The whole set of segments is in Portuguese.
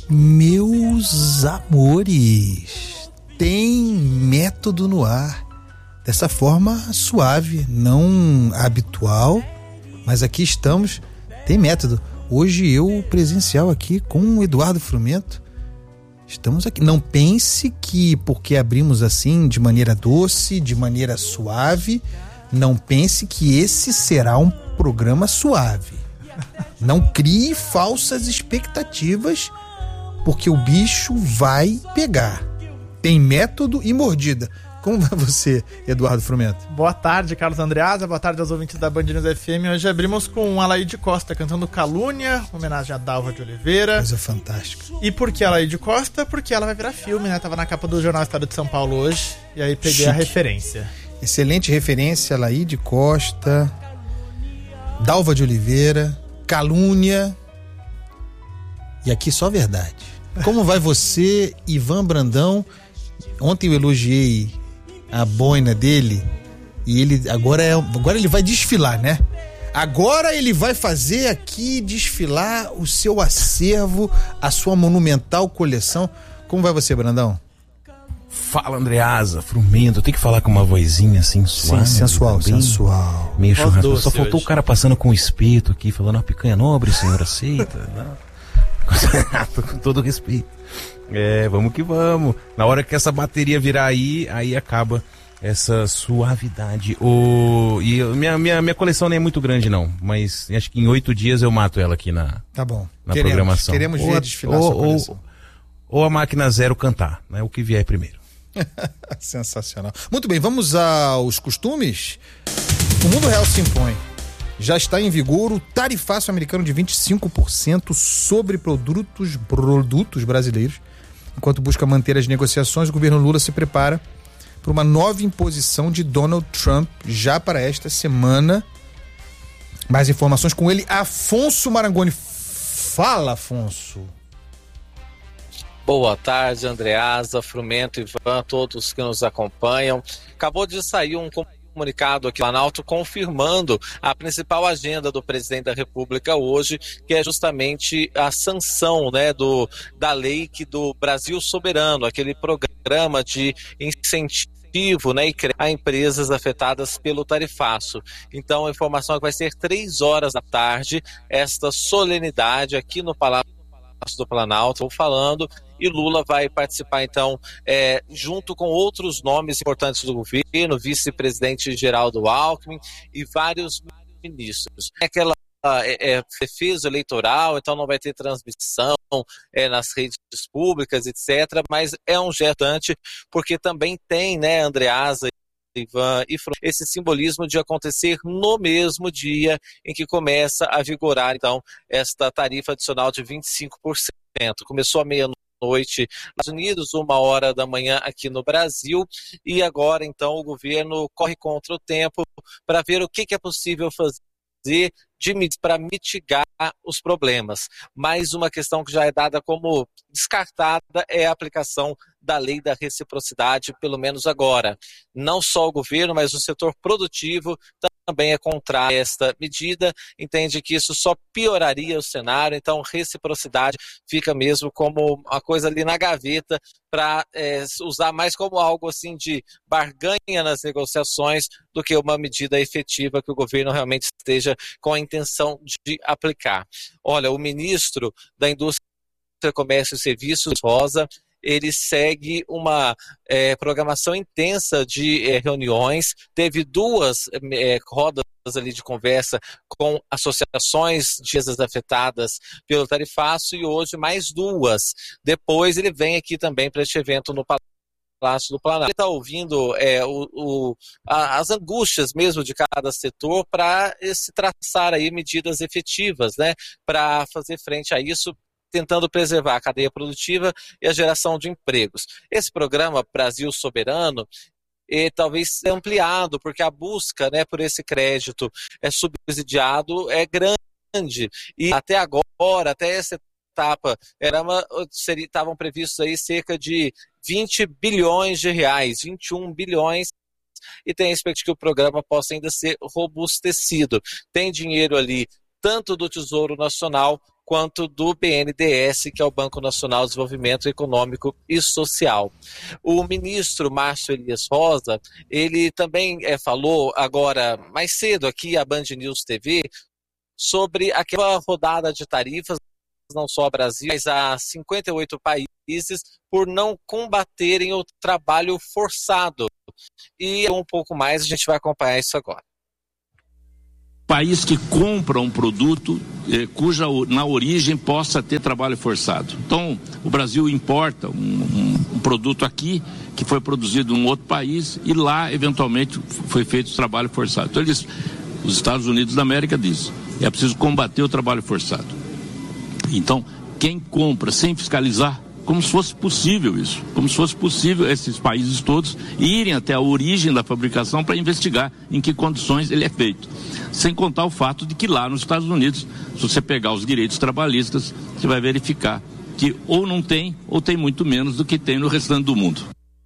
Meus amores, tem método no ar, dessa forma suave, não habitual, mas aqui estamos, tem método. Hoje eu presencial aqui com o Eduardo Frumento, estamos aqui. Não pense que porque abrimos assim de maneira doce, de maneira suave, não pense que esse será um programa suave. Não crie falsas expectativas, porque o bicho vai pegar. Tem método e mordida. Como vai você, Eduardo Frumento? Boa tarde, Carlos Andreasa. Boa tarde aos ouvintes da Band News FM. Hoje abrimos com Alaide Costa cantando Calúnia, homenagem a Dalva de Oliveira. Coisa fantástica. E por que Alaide Costa? Porque ela vai virar filme, né? Tava na capa do Jornal Estado de São Paulo hoje. E aí peguei a referência. Excelente referência, Alaide Costa, Dalva de Oliveira, Calúnia. E aqui só verdade. Como vai você, Ivan Brandão? Ontem eu elogiei a boina dele e ele agora ele vai desfilar, né? Agora ele vai fazer aqui desfilar o seu acervo, a sua monumental coleção. Como vai você, Brandão? Fala, Andreasa, Frumento. Tem que falar com uma vozinha assim suave. Sim, sensual, sensual. Meio churrasco. Só faltou hoje o cara passando com um espeto aqui, falando: "Uma picanha nobre, senhor, aceita?" Com todo respeito. Vamos que vamos. Na hora que essa bateria virar aí acaba essa suavidade. Minha coleção nem é muito grande, não. Mas acho que em 8 dias eu mato ela aqui na programação. Queremos ver desfilar sua coleção. Ou a máquina zero cantar, né? O que vier primeiro. Sensacional. Muito bem, vamos aos costumes. O mundo real se impõe. Já está em vigor o tarifaço americano de 25% sobre produtos brasileiros. Enquanto busca manter as negociações, o governo Lula se prepara para uma nova imposição de Donald Trump já para esta semana. Mais informações com ele, Afonso Marangoni. Fala, Afonso. Boa tarde, Andreasa, Frumento, Ivan, todos que nos acompanham. Acabou de sair um comunicado aqui no Planalto confirmando a principal agenda do presidente da República hoje, que é justamente a sanção, né, da lei do Brasil Soberano, aquele programa de incentivo, né, a empresas afetadas pelo tarifaço. Então a informação é que vai ser 15h esta solenidade aqui no Palácio do Planalto, estou falando, e Lula vai participar então junto com outros nomes importantes do governo, vice-presidente Geraldo Alckmin e vários ministros. Aquela defesa eleitoral, então não vai ter transmissão nas redes públicas, etc., mas é um gesto importante, porque também tem, né, Andreasa, Ivan e esse simbolismo de acontecer no mesmo dia em que começa a vigorar então esta tarifa adicional de 25%. Começou à meia-noite nos Estados Unidos, 1h da manhã aqui no Brasil, e agora então o governo corre contra o tempo para ver o que é possível fazer para mitigar os problemas. Mais uma questão que já é dada como descartada é a aplicação da lei da reciprocidade, pelo menos agora. Não só o governo, mas o setor produtivo também é contra esta medida, entende que isso só pioraria o cenário, então reciprocidade fica mesmo como uma coisa ali na gaveta para usar mais como algo assim de barganha nas negociações do que uma medida efetiva que o governo realmente esteja com a intenção de aplicar. Olha, o ministro da Indústria, Comércio e Serviços, Rosa, ele segue uma programação intensa de reuniões, teve 2 rodas ali de conversa com associações de empresas afetadas pelo tarifaço e hoje mais 2. Depois ele vem aqui também para este evento no Palácio do Planalto. Ele está ouvindo as angústias mesmo de cada setor para se traçar aí medidas efetivas, né, para fazer frente a isso, tentando preservar a cadeia produtiva e a geração de empregos. Esse programa Brasil Soberano talvez seja ampliado, porque a busca, né, por esse crédito subsidiado é grande. E até agora, até essa etapa, estavam previstos aí cerca de 20 bilhões de reais, 21 bilhões, e tem a expectativa que o programa possa ainda ser robustecido. Tem dinheiro ali tanto do Tesouro Nacional quanto do BNDES, que é o Banco Nacional de Desenvolvimento Econômico e Social. O ministro Márcio Elias Rosa, ele também falou agora mais cedo aqui à Band News TV sobre aquela rodada de tarifas, não só ao Brasil, mas a 58 países, por não combaterem o trabalho forçado. E um pouco mais, a gente vai acompanhar isso agora. País que compra um produto cuja na origem possa ter trabalho forçado. Então, o Brasil importa um produto aqui que foi produzido em um outro país e lá, eventualmente, foi feito trabalho forçado. Então, os Estados Unidos da América dizem, é preciso combater o trabalho forçado. Então, quem compra sem fiscalizar, como se fosse possível isso, como se fosse possível esses países todos irem até a origem da fabricação para investigar em que condições ele é feito. Sem contar o fato de que lá nos Estados Unidos, se você pegar os direitos trabalhistas, você vai verificar que ou não tem, ou tem muito menos do que tem no restante do mundo.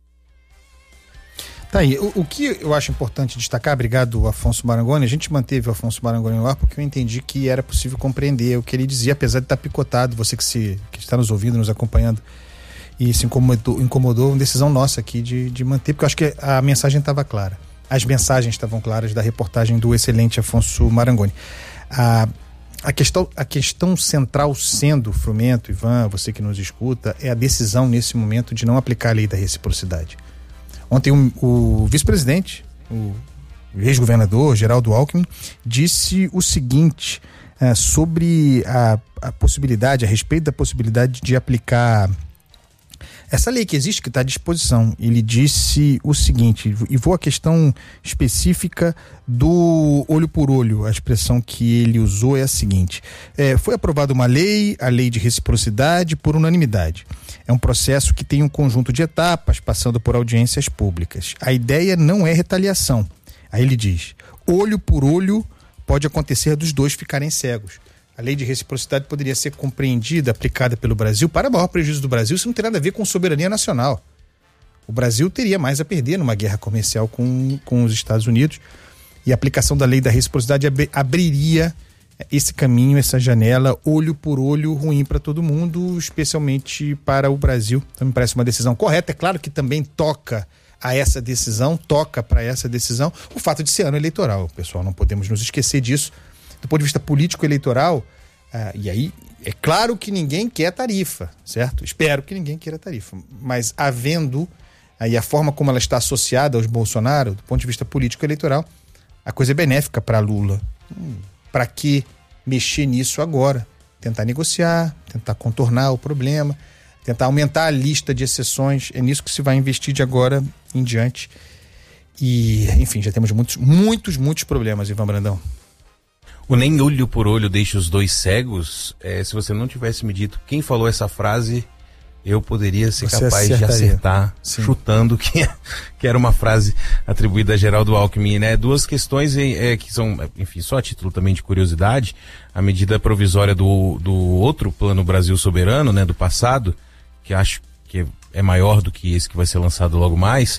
Tá aí, o que eu acho importante destacar, obrigado Afonso Marangoni, a gente manteve o Afonso Marangoni no ar porque eu entendi que era possível compreender o que ele dizia, apesar de estar picotado, você que está nos ouvindo, nos acompanhando e se incomodou, uma decisão nossa aqui de manter, porque eu acho que a mensagem estava clara, as mensagens estavam claras da reportagem do excelente Afonso Marangoni. A questão central sendo, Frumento, Ivan, você que nos escuta, é a decisão nesse momento de não aplicar a lei da reciprocidade. Ontem o vice-presidente, o ex-governador Geraldo Alckmin, disse o seguinte sobre a possibilidade, a respeito da possibilidade de aplicar essa lei que existe, que está à disposição. Ele disse o seguinte, e vou à questão específica do olho por olho, a expressão que ele usou é a seguinte: foi aprovada uma lei, a lei de reciprocidade, por unanimidade. É um processo que tem um conjunto de etapas, passando por audiências públicas. A ideia não é retaliação. Aí ele diz, olho por olho pode acontecer dos dois ficarem cegos. A lei de reciprocidade poderia ser compreendida, aplicada pelo Brasil, para maior prejuízo do Brasil. Isso não tem nada a ver com soberania nacional. O Brasil teria mais a perder numa guerra comercial com os Estados Unidos, e a aplicação da lei da reciprocidade abriria esse caminho, essa janela, olho por olho, ruim para todo mundo, especialmente para o Brasil. Então me parece uma decisão correta. É claro que também toca para essa decisão o fato de ser ano eleitoral, pessoal, não podemos nos esquecer disso. Do ponto de vista político-eleitoral, e aí é claro que ninguém quer tarifa, certo? Espero que ninguém queira tarifa, mas havendo aí a forma como ela está associada aos Bolsonaro, do ponto de vista político-eleitoral, a coisa é benéfica para Lula. Para que mexer nisso agora? Tentar negociar, tentar contornar o problema, tentar aumentar a lista de exceções, é nisso que se vai investir de agora em diante. E, enfim, já temos muitos problemas, Ivan Brandão. O nem olho por olho deixa os dois cegos, se você não tivesse me dito quem falou essa frase, eu poderia ser capaz de acertar, sim, chutando que era uma frase atribuída a Geraldo Alckmin, né? Duas questões que são, enfim, só a título também de curiosidade, a medida provisória do outro Plano Brasil Soberano, né, do passado, que acho que é maior do que esse que vai ser lançado logo mais,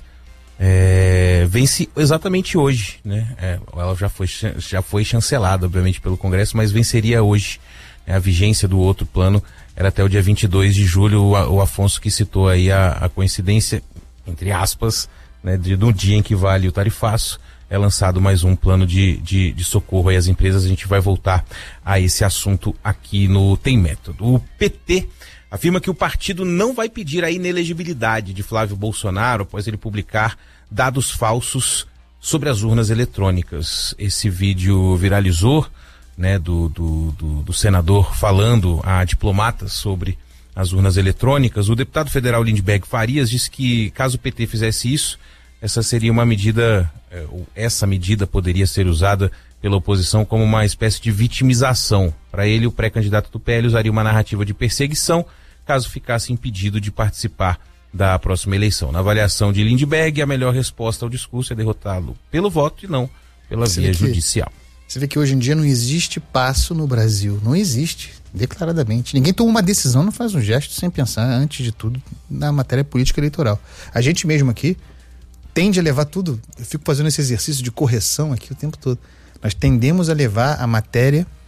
vence exatamente hoje, né? Ela já foi chancelada, obviamente, pelo Congresso, mas venceria hoje. A vigência do outro plano era até o dia 22 de julho, o Afonso que citou aí a coincidência, entre aspas, né, do dia em que vale o tarifaço, é lançado mais um plano de socorro aí às empresas. A gente vai voltar a esse assunto aqui no Tem Método. O PT afirma que o partido não vai pedir a inelegibilidade de Flávio Bolsonaro após ele publicar dados falsos sobre as urnas eletrônicas. Esse vídeo viralizou, né, do senador falando a diplomatas sobre as urnas eletrônicas. O deputado federal Lindbergh Farias disse que caso o PT fizesse isso, essa seria uma medida, essa medida poderia ser usada pela oposição como uma espécie de vitimização. Para ele, o pré-candidato do PL usaria uma narrativa de perseguição caso ficasse impedido de participar da próxima eleição. Na avaliação de Lindbergh, a melhor resposta ao discurso é derrotá-lo pelo voto e não pela via judicial. Você vê que hoje em dia não existe passo no Brasil, não existe, declaradamente. Ninguém toma uma decisão, não faz um gesto sem pensar, antes de tudo, na matéria política eleitoral. A gente mesmo aqui tende a levar tudo, eu fico fazendo esse exercício de correção aqui o tempo todo. Nós tendemos a levar a matéria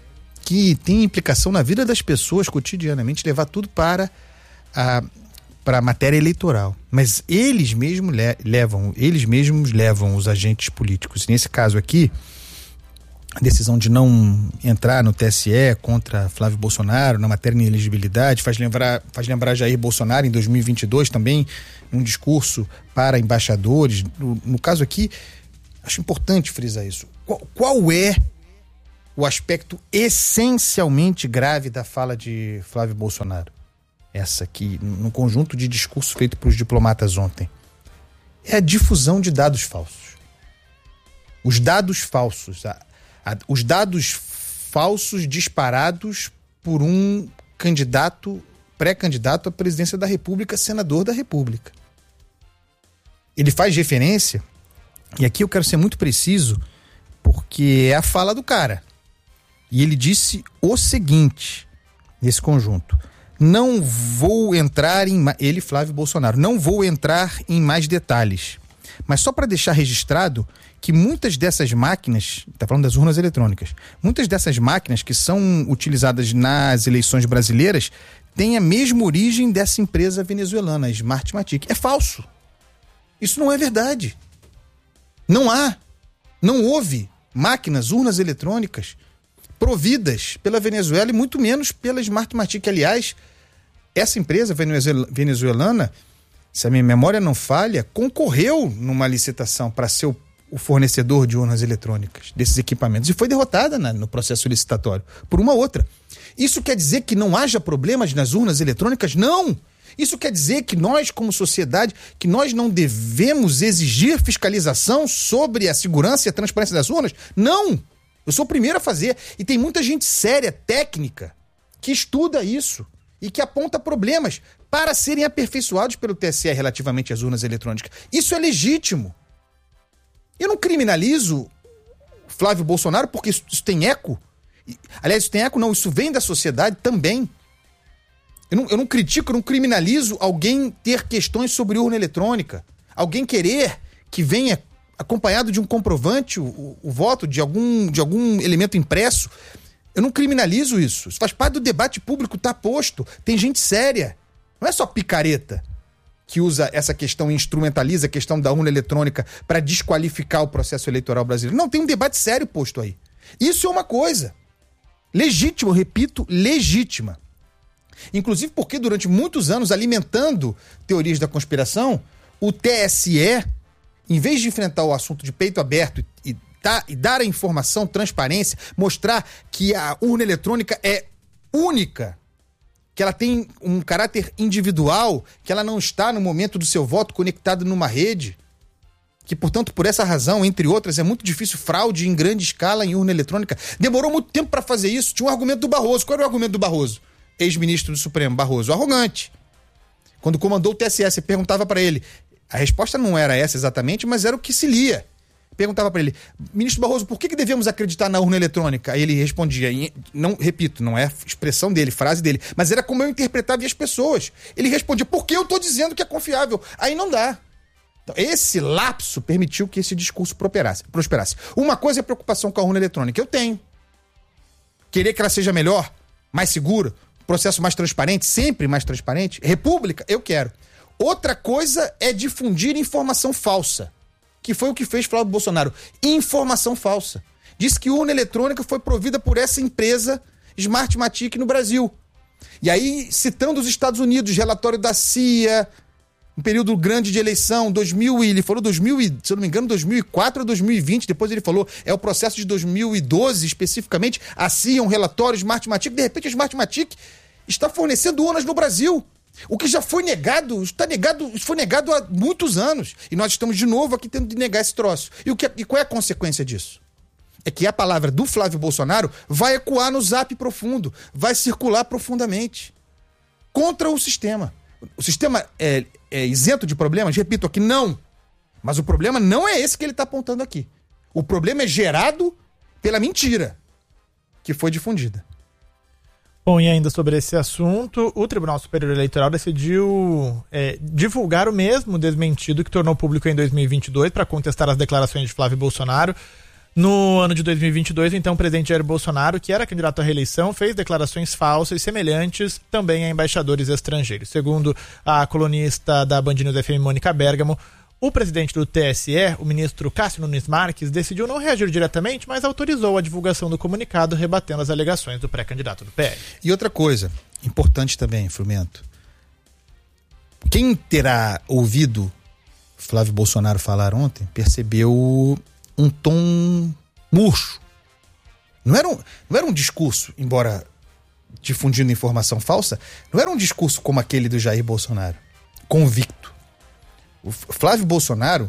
que tem implicação na vida das pessoas cotidianamente, levar tudo para a matéria eleitoral. Mas eles mesmos levam os agentes políticos. E nesse caso aqui, a decisão de não entrar no TSE contra Flávio Bolsonaro na matéria de inelegibilidade faz lembrar Jair Bolsonaro em 2022 também, num discurso para embaixadores. No caso aqui, acho importante frisar isso. Qual é o aspecto essencialmente grave da fala de Flávio Bolsonaro? Essa aqui, no conjunto de discurso feito para os diplomatas ontem. É a difusão de dados falsos. Os dados falsos, os dados falsos disparados por um pré-candidato à presidência da República, senador da República. Ele faz referência, e aqui eu quero ser muito preciso, porque é a fala do cara. E ele disse o seguinte, nesse conjunto: não vou entrar ele, Flávio Bolsonaro, não vou entrar em mais detalhes, mas só para deixar registrado que muitas dessas máquinas, está falando das urnas eletrônicas, muitas dessas máquinas que são utilizadas nas eleições brasileiras têm a mesma origem dessa empresa venezuelana, a Smartmatic. É falso. Isso não é verdade. Não houve máquinas, urnas eletrônicas providas pela Venezuela e muito menos pela Smartmatic. Aliás, essa empresa venezuelana, se a minha memória não falha, concorreu numa licitação para ser o fornecedor de urnas eletrônicas, desses equipamentos, e foi derrotada no processo licitatório por uma outra. Isso quer dizer que não haja problemas nas urnas eletrônicas? Não! Isso quer dizer que nós, como sociedade, que nós não devemos exigir fiscalização sobre a segurança e a transparência das urnas? Não! Eu sou o primeiro a fazer. E tem muita gente séria, técnica, que estuda isso e que aponta problemas para serem aperfeiçoados pelo TSE relativamente às urnas eletrônicas. Isso é legítimo. Eu não criminalizo Flávio Bolsonaro porque isso tem eco. Aliás, isso tem eco não, isso vem da sociedade também. Eu não critico, eu não criminalizo alguém ter questões sobre urna eletrônica. Alguém querer que venha acompanhado de um comprovante o voto de algum elemento impresso. Eu não criminalizo isso. Isso faz parte do debate público, tá posto. Tem gente séria. Não é só picareta que usa essa questão e instrumentaliza a questão da urna eletrônica para desqualificar o processo eleitoral brasileiro. Não, tem um debate sério posto aí. Isso é uma coisa legítima, eu repito, legítima. Inclusive porque durante muitos anos, alimentando teorias da conspiração, o TSE, em vez de enfrentar o assunto de peito aberto e dar a informação, transparência, mostrar que a urna eletrônica é única, que ela tem um caráter individual, que ela não está no momento do seu voto conectado numa rede, que, portanto, por essa razão, entre outras, é muito difícil fraude em grande escala em urna eletrônica. Demorou muito tempo para fazer isso. Tinha um argumento do Barroso. Qual era o argumento do Barroso? Ex-ministro do Supremo, Barroso, arrogante. Quando comandou o TSE, você perguntava para ele, a resposta não era essa exatamente, mas era o que se lia. Perguntava para ele, ministro Barroso, por que devemos acreditar na urna eletrônica? Aí ele respondia, não, repito, não é expressão dele, frase dele, mas era como eu interpretava as pessoas. Ele respondia, porque eu estou dizendo que é confiável. Aí não dá. Então, esse lapso permitiu que esse discurso prosperasse. Uma coisa é a preocupação com a urna eletrônica. Eu tenho. Querer que ela seja melhor, mais segura, processo mais transparente, sempre mais transparente. República, eu quero. Outra coisa é difundir informação falsa, que foi o que fez Flávio Bolsonaro. Informação falsa. Disse que urna eletrônica foi provida por essa empresa Smartmatic no Brasil. E aí, citando os Estados Unidos, relatório da CIA, um período grande de eleição, ele falou se eu não me engano, 2004 ou 2020, depois ele falou, é o processo de 2012 especificamente, a CIA, um relatório Smartmatic, de repente a Smartmatic está fornecendo urnas no Brasil. O que já foi negado, isso foi negado há muitos anos. E nós estamos de novo aqui tendo de negar esse troço. E qual é a consequência disso? É que a palavra do Flávio Bolsonaro vai ecoar no zap profundo, vai circular profundamente contra o sistema. O sistema é isento de problemas? Repito aqui, não. Mas o problema não é esse que ele está apontando aqui. O problema é gerado pela mentira que foi difundida. Bom, e ainda sobre esse assunto, o Tribunal Superior Eleitoral decidiu divulgar o mesmo desmentido que tornou público em 2022 para contestar as declarações de Flávio Bolsonaro. No ano de 2022, então, o presidente Jair Bolsonaro, que era candidato à reeleição, fez declarações falsas semelhantes também a embaixadores estrangeiros. Segundo a colunista da Band News FM, Mônica Bergamo, o presidente do TSE, o ministro Cássio Nunes Marques, decidiu não reagir diretamente, mas autorizou a divulgação do comunicado, rebatendo as alegações do pré-candidato do PL. E outra coisa, importante também, Frumento. Quem terá ouvido Flávio Bolsonaro falar ontem, percebeu um tom murcho. Não era um discurso, embora difundindo informação falsa, não era um discurso como aquele do Jair Bolsonaro, convicto. O Flávio Bolsonaro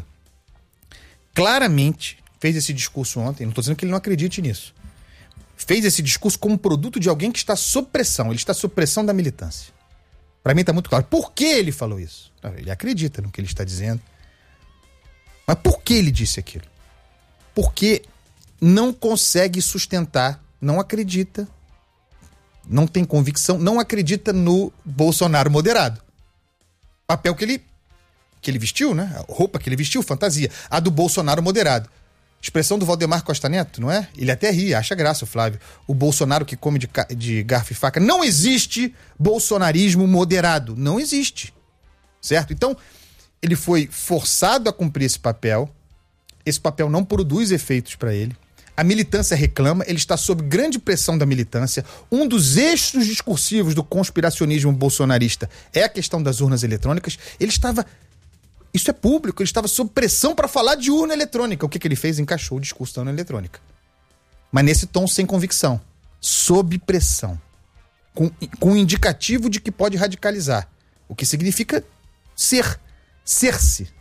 claramente fez esse discurso ontem, não estou dizendo que ele não acredite nisso, fez esse discurso como produto de alguém que está sob pressão, ele está sob pressão da militância. Para mim está muito claro. Por que ele falou isso? Ele acredita no que ele está dizendo. Mas por que ele disse aquilo? Porque não consegue sustentar, não acredita, não tem convicção, não acredita no Bolsonaro moderado. Papel que ele vestiu, né? A roupa que ele vestiu, fantasia. A do Bolsonaro moderado. Expressão do Valdemar Costa Neto, não é? Ele até ri, acha graça o Flávio. O Bolsonaro que come de garfo e faca. Não existe bolsonarismo moderado. Não existe. Certo? Então, ele foi forçado a cumprir esse papel. Esse papel não produz efeitos para ele. A militância reclama, ele está sob grande pressão da militância. Um dos eixos discursivos do conspiracionismo bolsonarista é a questão das urnas eletrônicas. Ele estava... Isso é público, ele estava sob pressão para falar de urna eletrônica. O que ele fez? Encaixou o discurso da urna eletrônica. Mas nesse tom sem convicção. Sob pressão. Com indicativo de que pode radicalizar. O que significa ser-se.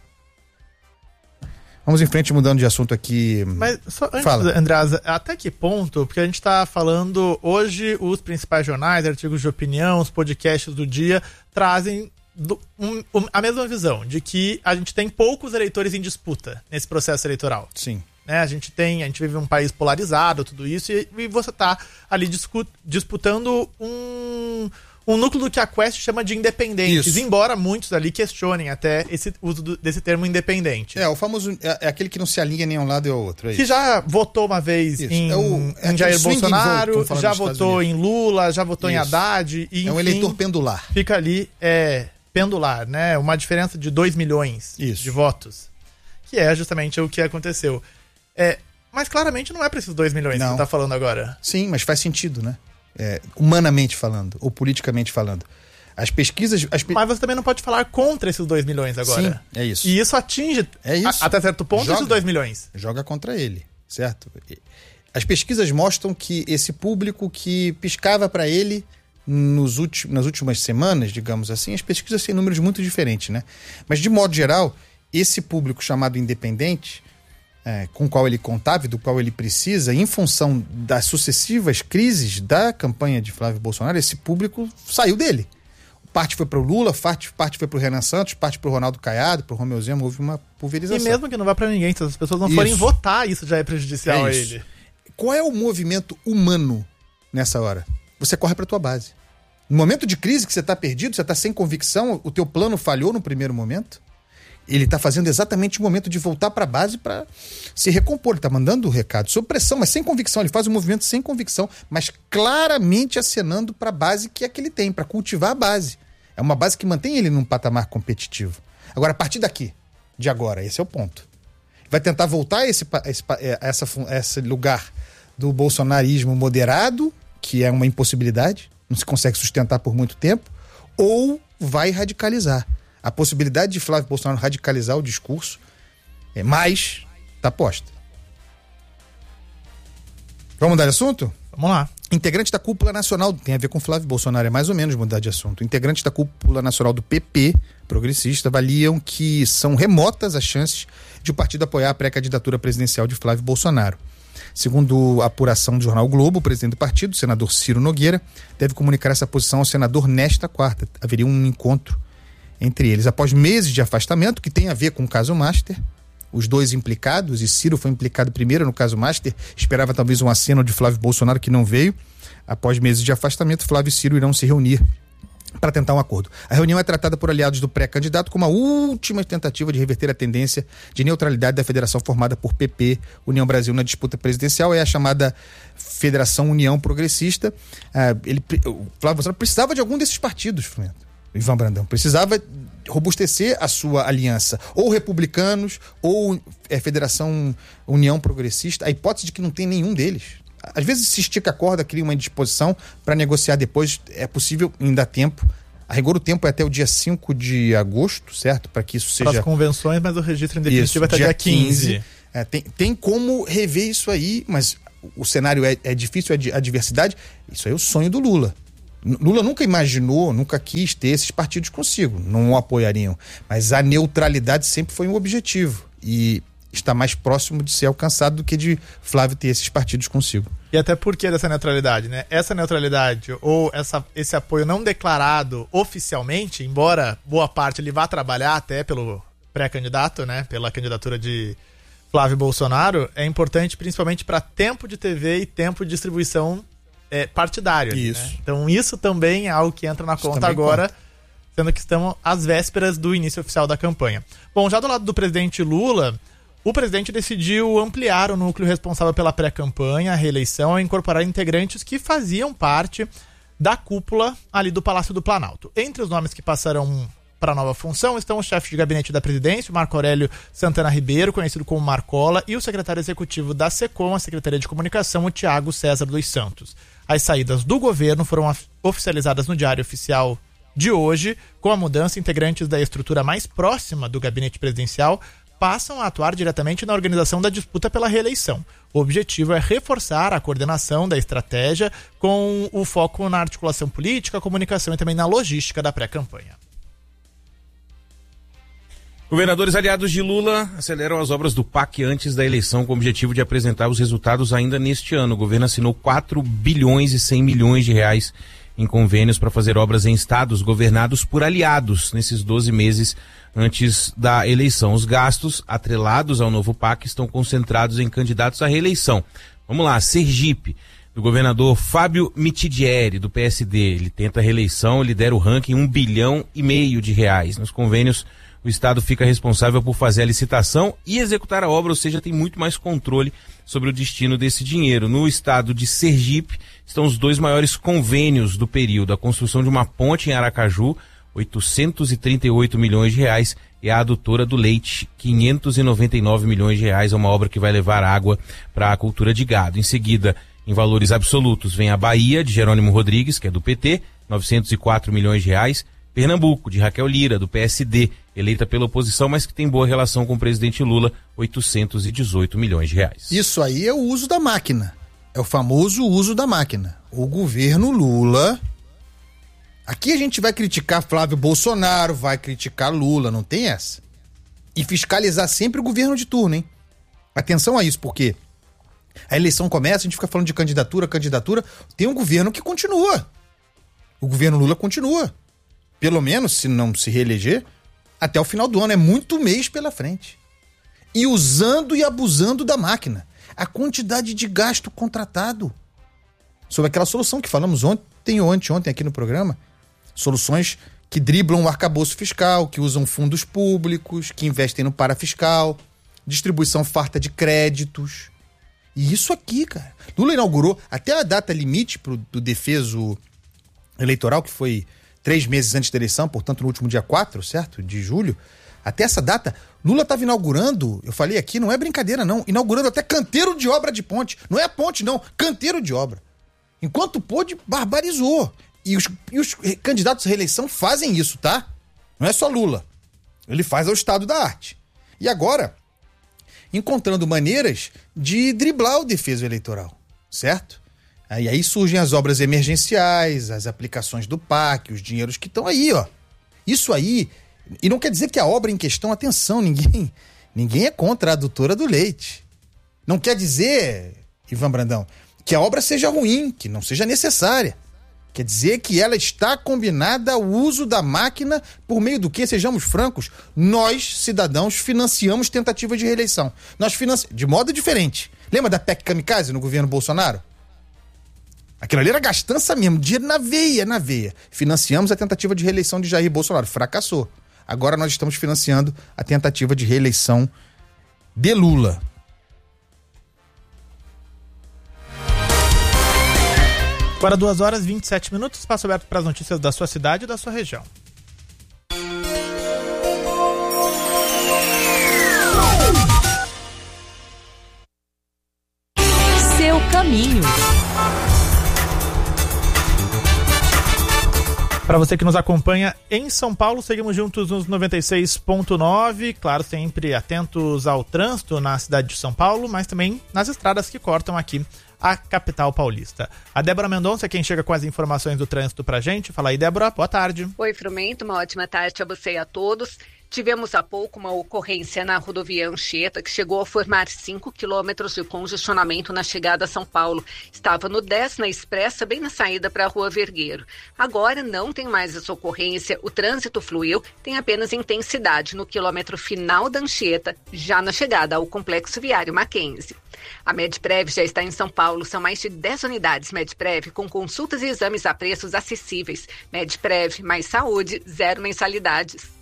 Vamos em frente, mudando de assunto aqui. Mas só antes, Andreasa, até que ponto? Porque a gente está falando hoje, os principais jornais, artigos de opinião, os podcasts do dia trazem a mesma visão, de que a gente tem poucos eleitores em disputa nesse processo eleitoral. Sim. Né? A gente vive um país polarizado, tudo isso, e você está ali disputando um núcleo do que a Quest chama de independentes, isso. Embora muitos ali questionem até esse uso desse termo independente. O famoso, é aquele que não se alinha nem a um lado e ao outro. Que já votou uma vez em Jair Bolsonaro, já votou em Lula, já votou em Haddad. E, enfim, um eleitor pendular. Fica ali, pendular, né? Uma diferença de 2 milhões de votos. Que é justamente o que aconteceu. Mas claramente não é para esses 2 milhões que você está falando agora. Sim, mas faz sentido, né? Humanamente falando, ou politicamente falando. As pesquisas... Mas você também não pode falar contra esses 2 milhões agora. Sim, é isso. E isso atinge, até certo ponto, esses 2 milhões. Joga contra ele, certo? As pesquisas mostram que esse público que piscava para ele nas últimas semanas, digamos assim, as pesquisas têm números muito diferentes, né? Mas, de modo geral, esse público chamado independente... com o qual ele contava e do qual ele precisa, em função das sucessivas crises da campanha de Flávio Bolsonaro, esse público saiu dele. Parte foi para o Lula, parte foi para o Renan Santos, parte para o Ronaldo Caiado, para o Romeu Zema, houve uma pulverização. E mesmo que não vá para ninguém, se as pessoas não forem votar, isso já é prejudicial a ele. Qual é o movimento humano nessa hora? Você corre para a tua base. No momento de crise que você está perdido, você está sem convicção, o teu plano falhou no primeiro momento, ele está fazendo exatamente o momento de voltar para a base para se recompor. Ele está mandando o recado sob pressão, mas sem convicção. Ele faz um movimento sem convicção, mas claramente acenando para a base que é que ele tem, para cultivar a base. É uma base que mantém ele num patamar competitivo. Agora, a partir daqui, de agora, esse é o ponto. Vai tentar voltar a esse lugar do bolsonarismo moderado, que é uma impossibilidade, não se consegue sustentar por muito tempo, ou vai radicalizar. A possibilidade de Flávio Bolsonaro radicalizar o discurso mais está posta. Vamos mudar de assunto? Vamos lá. Integrante da cúpula nacional, tem a ver com Flávio Bolsonaro, é mais ou menos mudar de assunto. Integrantes da cúpula nacional do PP, progressista, avaliam que são remotas as chances de o partido apoiar a pré-candidatura presidencial de Flávio Bolsonaro. Segundo a apuração do jornal o Globo, o presidente do partido, o senador Ciro Nogueira, deve comunicar essa posição ao senador nesta quarta. Haveria um encontro entre eles. Após meses de afastamento, que tem a ver com o caso Master, os dois implicados, e Ciro foi implicado primeiro no caso Master, esperava talvez um aceno de Flávio Bolsonaro que não veio. Após meses de afastamento, Flávio e Ciro irão se reunir para tentar um acordo. A reunião é tratada por aliados do pré-candidato como a última tentativa de reverter a tendência de neutralidade da federação formada por PP, União Brasil na disputa presidencial, é a chamada Federação União Progressista. O Flávio Bolsonaro precisava de algum desses partidos, Ivan Brandão, precisava robustecer a sua aliança, ou republicanos, ou Federação União Progressista, a hipótese de que não tem nenhum deles. Às vezes se estica a corda, cria uma indisposição para negociar depois, é possível, ainda dá tempo. A rigor o tempo é até o dia 5 de agosto, certo? Para que isso seja... Para as convenções, mas o registro em definitivo é até dia 15. Tem como rever isso aí, mas o cenário é difícil, a diversidade. Isso aí é o sonho do Lula. Lula nunca imaginou, nunca quis ter esses partidos consigo, não o apoiariam. Mas a neutralidade sempre foi um objetivo. E está mais próximo de ser alcançado do que de Flávio ter esses partidos consigo. E até por que dessa neutralidade, né? Essa neutralidade ou esse apoio não declarado oficialmente, embora boa parte ele vá trabalhar até pelo pré-candidato, né? Pela candidatura de Flávio Bolsonaro, é importante principalmente para tempo de TV e tempo de distribuição partidário. Isso. Né? Então isso também é algo que entra na conta agora, sendo que estamos às vésperas do início oficial da campanha. Bom, já do lado do presidente Lula, o presidente decidiu ampliar o núcleo responsável pela pré-campanha, a reeleição, a incorporar integrantes que faziam parte da cúpula ali do Palácio do Planalto. Entre os nomes que passarão para a nova função estão o chefe de gabinete da presidência, o Marco Aurélio Santana Ribeiro, conhecido como Marcola, e o secretário executivo da SECOM, a Secretaria de Comunicação, o Tiago César dos Santos. As saídas do governo foram oficializadas no Diário Oficial de hoje. Com a mudança, integrantes da estrutura mais próxima do gabinete presidencial passam a atuar diretamente na organização da disputa pela reeleição. O objetivo é reforçar a coordenação da estratégia com o foco na articulação política, comunicação e também na logística da pré-campanha. Governadores aliados de Lula aceleram as obras do PAC antes da eleição com o objetivo de apresentar os resultados ainda neste ano. O governo assinou 4 bilhões e 100 milhões de reais em convênios para fazer obras em estados governados por aliados nesses 12 meses antes da eleição. Os gastos atrelados ao novo PAC estão concentrados em candidatos à reeleição. Vamos lá, Sergipe, do governador Fábio Mitidieri, do PSD. Ele tenta a reeleição, lidera o ranking R$1,5 bilhão de reais. Nos convênios, o Estado fica responsável por fazer a licitação e executar a obra, ou seja, tem muito mais controle sobre o destino desse dinheiro. No estado de Sergipe estão os 2 maiores convênios do período: a construção de uma ponte em Aracaju, 838 milhões de reais, e a adutora do leite, 599 milhões de reais, é uma obra que vai levar água para a cultura de gado. Em seguida, em valores absolutos, vem a Bahia, de Jerônimo Rodrigues, que é do PT, 904 milhões de reais, Pernambuco, de Raquel Lira, do PSD, eleita pela oposição, mas que tem boa relação com o presidente Lula, 818 milhões de reais. Isso aí é o uso da máquina. É o famoso uso da máquina. O governo Lula... Aqui a gente vai criticar Flávio Bolsonaro, vai criticar Lula, não tem essa. E fiscalizar sempre o governo de turno, hein? Atenção a isso, porque a eleição começa, a gente fica falando de candidatura, tem um governo que continua. O governo Lula continua. Pelo menos, se não se reeleger, até o final do ano. É muito mês pela frente. E usando e abusando da máquina. A quantidade de gasto contratado. Sobre aquela solução que falamos ontem ou anteontem aqui no programa. Soluções que driblam o arcabouço fiscal, que usam fundos públicos, que investem no parafiscal, distribuição farta de créditos. E isso aqui, cara. Lula inaugurou até a data limite do defeso eleitoral, que foi 3 meses antes da eleição, portanto no último dia 4, certo? De julho. Até essa data, Lula estava inaugurando, eu falei aqui, não é brincadeira não, inaugurando até canteiro de obra de ponte. Não é a ponte não, canteiro de obra. Enquanto pôde, barbarizou. E os candidatos à reeleição fazem isso, tá? Não é só Lula. Ele faz ao estado da arte. E agora, encontrando maneiras de driblar o defeso eleitoral, certo? E aí surgem as obras emergenciais, as aplicações do PAC, os dinheiros que estão aí, ó. Isso aí, e não quer dizer que a obra em questão, atenção, ninguém é contra a adutora do leite. Não quer dizer, Ivan Brandão, que a obra seja ruim, que não seja necessária. Quer dizer que ela está combinada ao uso da máquina por meio do que, sejamos francos, nós, cidadãos, financiamos tentativa de reeleição. Nós financiamos de modo diferente. Lembra da PEC Kamikaze no governo Bolsonaro? Aquilo ali era gastança mesmo, dinheiro na veia. Financiamos a tentativa de reeleição de Jair Bolsonaro, fracassou. Agora nós estamos financiando a tentativa de reeleição de Lula. Agora 2h27, espaço aberto para as notícias da sua cidade e da sua região. Seu caminho. Para você que nos acompanha em São Paulo, seguimos juntos nos 96.9, claro, sempre atentos ao trânsito na cidade de São Paulo, mas também nas estradas que cortam aqui a capital paulista. A Débora Mendonça é quem chega com as informações do trânsito pra gente. Fala aí, Débora, boa tarde. Oi, Frumento, uma ótima tarde a você e a todos. Tivemos há pouco uma ocorrência na rodovia Anchieta que chegou a formar 5 quilômetros de congestionamento na chegada a São Paulo. Estava no 10 na Expressa, bem na saída para a Rua Vergueiro. Agora não tem mais essa ocorrência, o trânsito fluiu, tem apenas intensidade no quilômetro final da Anchieta, já na chegada ao Complexo Viário Mackenzie. A Medprev já está em São Paulo, são mais de 10 unidades Medprev com consultas e exames a preços acessíveis. Medprev, mais saúde, 0 mensalidades.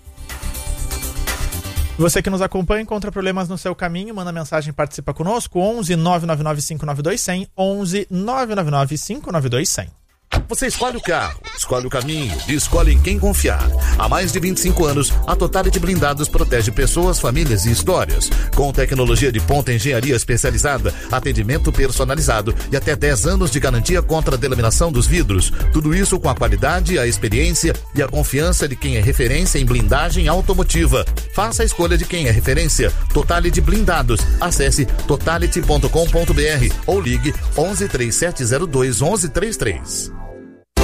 Você que nos acompanha, encontra problemas no seu caminho, manda mensagem, participa conosco, 11 999 592 100, 11 999 592 100. Você escolhe o carro, escolhe o caminho e escolhe em quem confiar. Há mais de 25 anos, a Totality Blindados protege pessoas, famílias e histórias. Com tecnologia de ponta, engenharia especializada, atendimento personalizado e até 10 anos de garantia contra a delaminação dos vidros. Tudo isso com a qualidade, a experiência e a confiança de quem é referência em blindagem automotiva. Faça a escolha de quem é referência. Totality Blindados. Acesse totality.com.br ou ligue 11 3702 1133.